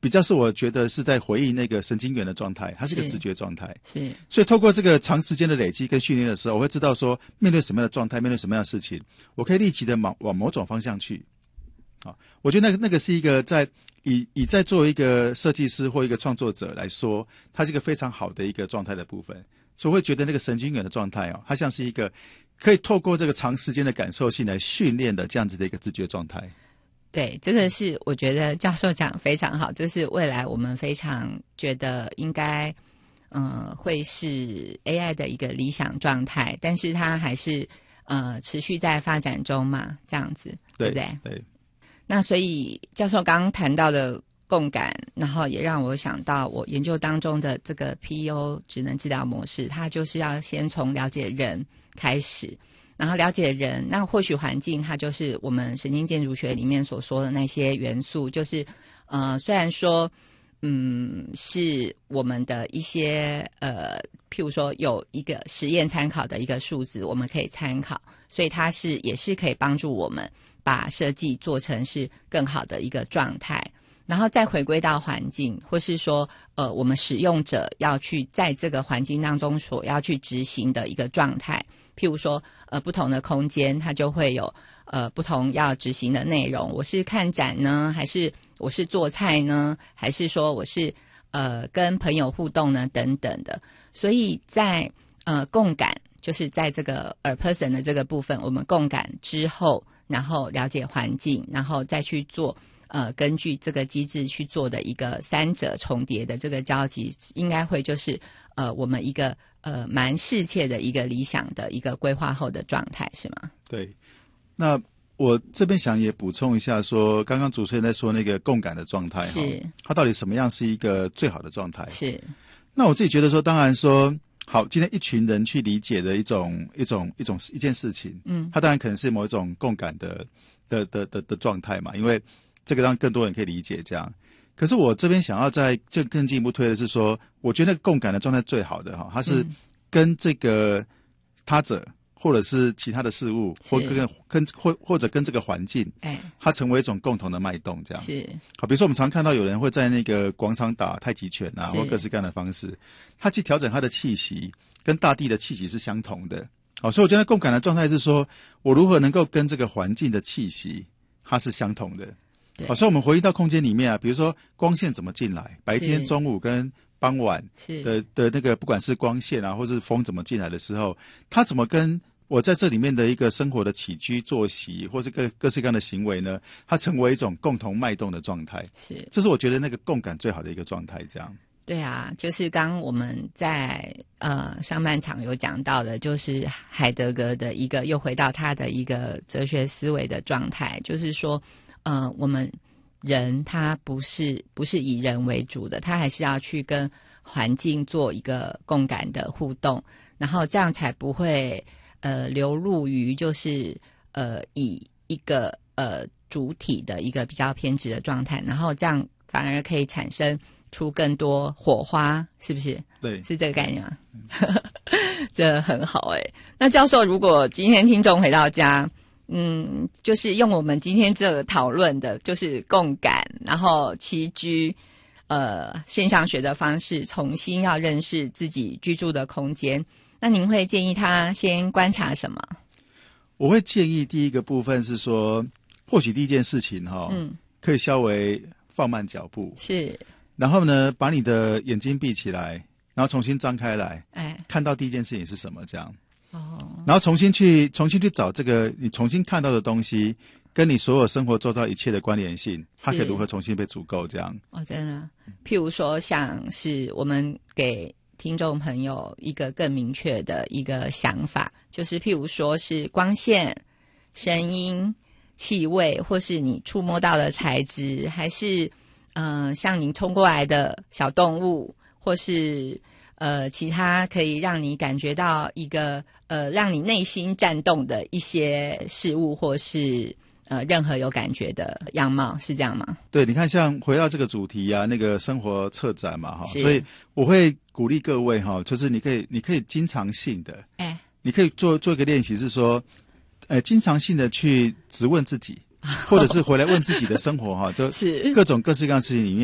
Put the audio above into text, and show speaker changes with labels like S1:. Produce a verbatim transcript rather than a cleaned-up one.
S1: 比较是我觉得是在回应那个神经元的状态，它是一个直觉状态。
S2: 是，
S1: 所以透过这个长时间的累积跟训练的时候，我会知道说面对什么样的状态，面对什么样的事情，我可以立即的往往某种方向去。啊，我觉得那个那个是一个在以以在作为一个设计师或一个创作者来说，它是一个非常好的一个状态的部分。所以我会觉得那个神经元的状态哦，它像是一个可以透过这个长时间的感受性来训练的这样子的一个直觉状态。
S2: 对，这个是我觉得教授讲得非常好，这是未来我们非常觉得应该呃会是 A I 的一个理想状态，但是它还是呃持续在发展中嘛，这样子 对, 对不对？
S1: 对。
S2: 那所以教授刚刚谈到的共感，然后也让我想到我研究当中的这个 P E O 职能治疗模式，它就是要先从了解人开始，然后了解人，那或许环境它就是我们神经建筑学里面所说的那些元素，就是呃虽然说嗯是我们的一些呃譬如说有一个实验参考的一个数字我们可以参考，所以它是也是可以帮助我们把设计做成是更好的一个状态，然后再回归到环境，或是说呃我们使用者要去在这个环境当中所要去执行的一个状态，譬如说呃不同的空间它就会有呃不同要执行的内容，我是看展呢，还是我是做菜呢，还是说我是呃跟朋友互动呢等等的。所以在呃共感，就是在这个 a person 的这个部分，我们共感之后，然后了解环境，然后再去做呃根据这个机制去做的一个三者重叠的这个交集，应该会就是呃我们一个呃蛮适切的一个理想的一个规划后的状态，是吗？
S1: 对。那我这边想也补充一下说，刚刚主持人在说那个共感的状态，
S2: 是
S1: 它到底什么样是一个最好的状态？
S2: 是。
S1: 那我自己觉得说，当然说好，今天一群人去理解的一种一种一种一件事情，嗯，它当然可能是某一种共感的的的的的状态嘛，因为这个让更多人可以理解这样。可是我这边想要再就更进一步推的是说，我觉得那个共感的状态最好的哈，它是跟这个他者或者是其他的事物，或跟跟或或者跟这个环境，哎，它成为一种共同的脉动，这样是好。比如说我们常看到有人会在那个广场打太极拳啊，或各式各样的方式，他去调整他的气息，跟大地的气息是相同的。好，所以我觉得共感的状态是说，我如何能够跟这个环境的气息它是相同的。好，所以我们回忆到空间里面啊，比如说光线怎么进来，白天、中午跟傍晚的的那个，不管是光线啊，或是风怎么进来的时候，它怎么跟我在这里面的一个生活的起居作息，或是各各式各样的行为呢，它成为一种共同脉动的状态。是，这是我觉得那个共感最好的一个状态。这样。
S2: 对啊，就是刚我们在呃上半场有讲到的，就是海德格的一个又回到他的一个哲学思维的状态，就是说，呃，我们人他不是不是以人为主的，他还是要去跟环境做一个共感的互动，然后这样才不会呃流露于就是呃以一个呃主体的一个比较偏执的状态，然后这样反而可以产生出更多火花，是不是？
S1: 对，
S2: 是这个概念吗？这很好哎、欸。那教授，如果今天听众回到家，嗯，就是用我们今天这个讨论的，就是共感，然后栖居，呃，现象学的方式，重新要认识自己居住的空间，那您会建议他先观察什么？
S1: 我会建议第一个部分是说，或许第一件事情哈，嗯，可以稍微放慢脚步，
S2: 是。
S1: 然后呢，把你的眼睛闭起来，然后重新张开来，哎，看到第一件事情是什么？这样，哦，然后重新去重新去找这个你重新看到的东西，跟你所有生活周遭一切的关联性，它可以如何重新被组构？这样，
S2: 哦，真的，譬如说，像是我们给听众朋友一个更明确的一个想法，就是譬如说是光线、声音、气味，或是你触摸到的材质，还是嗯、呃，像您冲过来的小动物，或是呃其他可以让你感觉到一个呃让你内心颤动的一些事物，或是呃任何有感觉的样貌，是这样吗？
S1: 对，你看，像回到这个主题啊，那个生活策展嘛，哈，所以我会鼓励各位哈，就是你可以你可以经常性的，哎，你可以做做一个练习，是说，呃，经常性的去质问自己。或者是回来问自己的生活哈，就是各种各式各样的事情里面。